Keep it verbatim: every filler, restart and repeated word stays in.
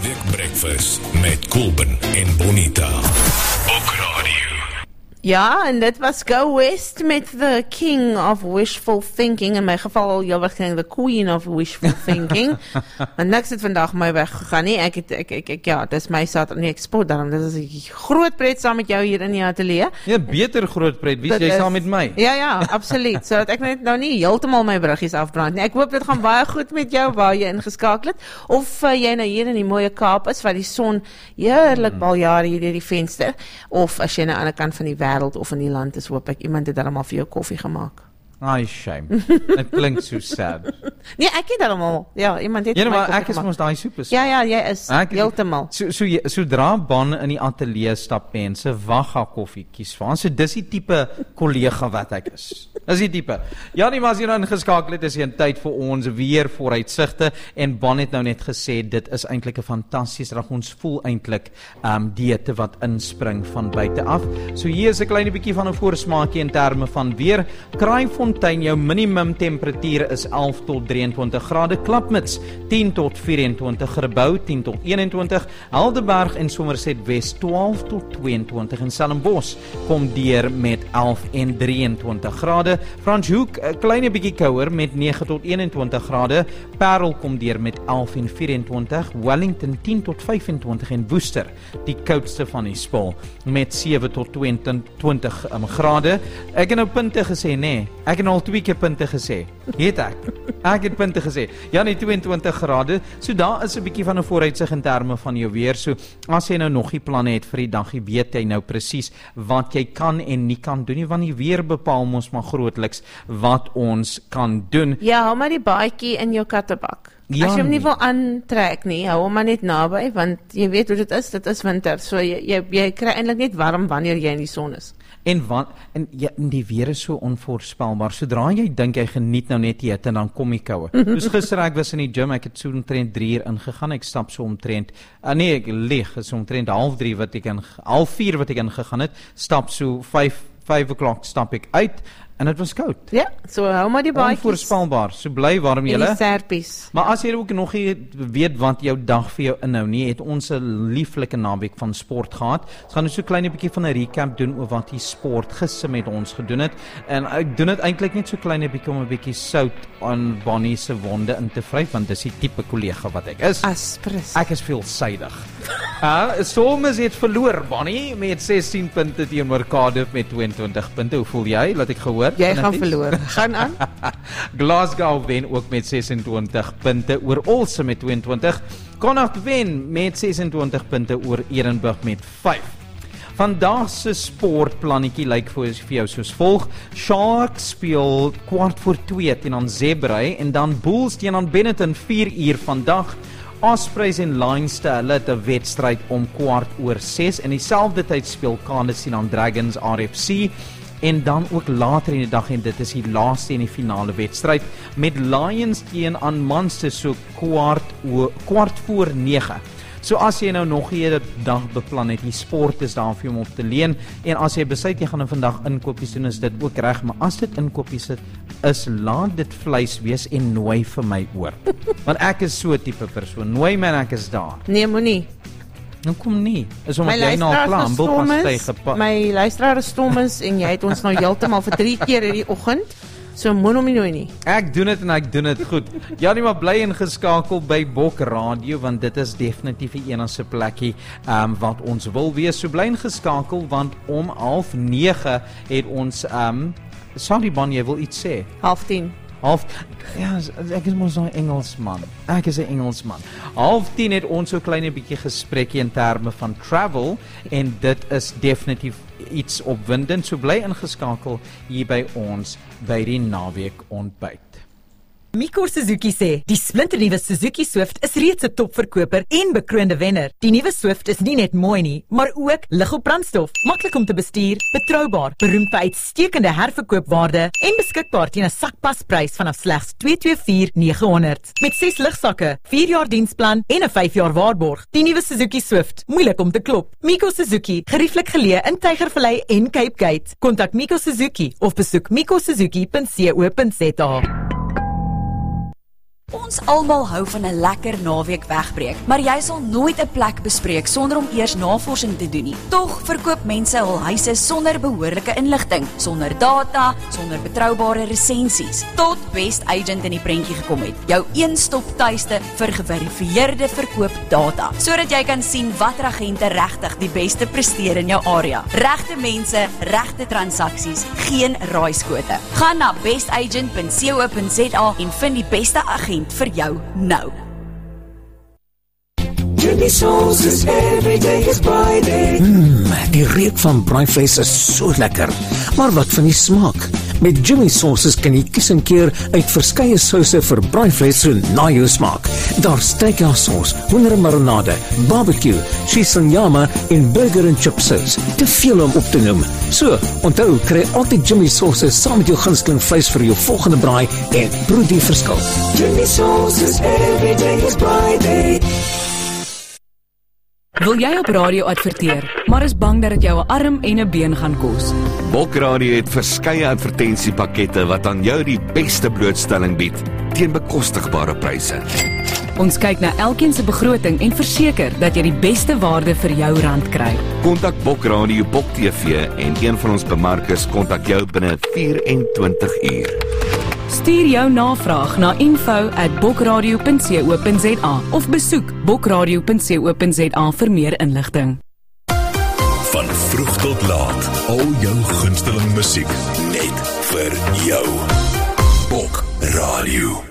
Naweek Breakfast met Colben en Bonita. Op radio. Ja, en dit was Go West met the King of Wishful Thinking. In my geval, jou waarskynlik the Queen of Wishful Thinking. Want niks het vandag my weggegaan nie. Ek het, ek, ek, ek, ja, dit is my Saterdag, nee, ek spot daarom. Dit is 'n groot pret saam met jou hier in die ateljee. Ja, beter groot pret, wie is jy saam met my? Ja, ja, absoluut. Sodat ek net nou nie heeltemal my bruggies afbrand nie. Ek hoop dit gaan baie goed met jou waar jy ingeskakel het. Of uh, jy nou hier in die mooie Kaap is, waar die son heerlik hmm. baljare hier deur die venster. Of as jy nou aan die ander kant van die wêreld of in die land is, hoop ek iemand het allemaal vir jou koffie gemaak. Ai, shame. Dit klink so sad. Nee, ek het allemaal, ja, iemand het ja, my maar koffie ek is gemaak. mos daai soepes. Ja, ja, jy is, heeltemal. So, so, so, sodra Ban in die ateljee stap mense, wag haar koffiekies van. So dis die tipe kollega wat ek is. Dis die tipe. Ja, nie, maar as jy nou ingeskakel het, is hier 'n tyd vir ons weer vooruitsigte, en Ban het nou net gesê, dit is eintlik 'n fantasties dag. Ons voel eintlik um, diete wat inspring van buite af. So hier is 'n klein bietjie van 'n voorsmaakie in terme van weer. Kraaifontein, jou minimum temperatuur is elf tot drieëntwintig grade, Klapmuts tien tot vyf-en-twintig, Gebou tien tot een-en-twintig, Helderberg en Somerset West twaalf tot twee-en-twintig, en Stellenbosch kom deur met elf en drieëntwintig grade, Franschhoek 'n klein bietjie kouer met nege tot een-en-twintig grade, Parel kom deur met elf en vyf-en-twintig, Wellington tien tot vyf-en-twintig en Woester die koudste van die spul met sewe tot twee-en-twintig um, grade. Ek het nou punte gesê, nê? Nee, ek het al twee keer punte gesê. Het ek? Ek het punte gesê. Ja, nee, twee-en-twintig grade. So daar is 'n bietjie van 'n vooruitsig in terme van jou weer. So as jy nou nog nie planne het vir die dag, jy weet jy nou presies wat jy kan en nie kan doen nie, want die weer bepaal ons maar grootliks wat ons kan doen. Ja, hou maar die baadjie in jou kattebak. Ja, as jy hom nie nee. wil aantrek nie, hou hom maar net naby, want jy weet hoe dit is, dit is winter, so jy, jy, jy kry eintlik net warm wanneer jy in die son is. En, wat, en ja, die weer is so onvoorspelbaar, sodra jy dink jy geniet nou net die hitte, en dan kom die koue. Dus gister ek was in die gym, ek het so omtrent drie uur ingegaan, ek stap so omtrent, uh, nee ek lieg, is omtrent half drie wat ek in, half vier wat ek ingegaan het, stap so vyf, vyf o'clock stap ek uit, en dit was koud. Ja, so hou maar die baadjies. Onvoorspelbaar, so bly warm julle. En die serpies. Maar as jy ook nog nie weet wat jou dag vir jou inhou nie, het ons 'n lieflike naweek van sport gehad. Ons gaan nou so 'n klein bietjie van 'n recap doen oor wat die sport gister met ons gedoen het. En ek doen dit eintlik net so klein bietjie om 'n bietjie sout aan Bonnie se wonde in te vryf, want dis die tipe kollega wat ek is. Aspres. Ek is veelsuidig. uh, Stormers het verloor, Bonnie, met sestien punte teenoor Cardiff met twee-en-twintig punte. Hoe voel jy? Laat ek gehoor. Jy gaan verloor. Gaan aan. Glasgow wen ook met sesentwintig punte oor Ulster met twee-en-twintig. Connacht wen met sesentwintig punte oor Edinburgh met vyf. Vandag se sportplannetjie lyk vir jou soos volg. Sharks speel kwart voor twee teen Zebrae, en dan Bulls teen Benetton vier uur vandag. Ospreys en Leinster, hulle het 'n wedstryd om kwart oor ses, en dieselfde tyd speel Canis teen Dragons R F C. En dan ook later in die dag, en dit is die laaste en die finale wedstryd, met Lions teen aan Munster so kwart, oor, kwart voor nege. So as jy nou nog nie 'n dag beplan het, die sport is daar vir jou om op te leen, en as jy besluit jy gaan nou vandag inkopies doen, is dit ook reg, maar as dit inkopies is, laat dit vleis wees en nooi vir my oor. Want ek is so 'n tipe persoon, nooi my en ek is daar. Nee, moenie. Nou kom nie, is omdat My jy nou al klaar, bulpastei gepak. My luisteraar is stom is, en jy het ons nou heeltemal vir drie keer hierdie oggend, so moet hom nie nooi nie. Ek doen dit en ek doen dit goed. Ja, nie maar bly ingeskakel by Bok Radio, want dit is definitief die enigste plekkie um, wat ons wil wees. So bly ingeskakel, want om half nege het ons, um, sorry Ban, jy wil iets sê? Half tien. Half, ja, ek is mos nou Engelsman. Ek is 'n Engelsman. Half tien het ons so 'n klein bietjie gesprekkie in terme van travel, en dit is definitief iets opwindend. So bly ingeskakel hier by ons by die naweek ontbyt. Miko Suzuki sê, die splinternuwe Suzuki Swift is reeds 'n topverkoper en bekroonde wenner. Die nuwe Swift is nie net mooi nie, maar ook lig op brandstof, maklik om te bestuur, betroubaar, beroemd vir uitstekende herverkoopwaarde en beskikbaar teen 'n sakpasprys vanaf slegs twee twee vier nege honderd. Met ses ligsakke, vier jaar diensplan en 'n vyf jaar waarborg. Die nuwe Suzuki Swift, moeilik om te klop. Miko Suzuki, gerieflik geleë in Tygervallei en Cape Gate. Kontak Miko Suzuki of besoek miko suzuki punt co punt za. Ons almal hou van 'n lekker naweek wegbreek, maar jy sal nooit 'n plek bespreek sonder om eers navorsing te doen nie. Tog verkoop mense hul huise sonder behoorlike inligting, sonder data, sonder betroubare resensies. Tot Best Agent in die prentjie gekom het. Jou een-stop tuiste vir geverifieerde verkoopdata, sodat jy kan sien watter agente regtig die beste presteer in jou area. Regte mense, regte transaksies, geen raaiskote. Gaan na best agent punt co punt za en vind die beste agent vir jou nou. Jimmy Sauce's every day is Friday. Mmm, die reuk van braaivleis is so lekker. Maar wat van die smaak? Met Jimmy Sauce's kan jy kies en keer uit verskeie souse vir braaivleis so na jou smaak. Daar's steakhouse, hoendermarinade, barbecue, cheese en nyama en burger en chip sauce. Te veel om op te noem. So, onthou, kry altyd Jimmy Sauce's saam met jou gunsteling vleis vir jou volgende braai en proe die verskil. Jimmy Sauce's every day is Friday. Wil jy op radio adverteer, maar is bang dat dit jou 'n arm en 'n been gaan kos? Bokradio het verskeie advertensiepakkette wat aan jou die beste blootstelling bied teen bekostigbare pryse. Ons kyk na elkeen se begroting en verseker dat jy die beste waarde vir jou rand kry. Kontak Bokradio Bok T V en een van ons bemarkers kontak jou binne vyf en twintig uur. Stuur jou navraag na info at bokradio punt co punt za of besoek bokradio punt co punt za vir meer inligting. Van vroeg tot laat, al jou gunsteling musiek, net vir jou. Bok Radio.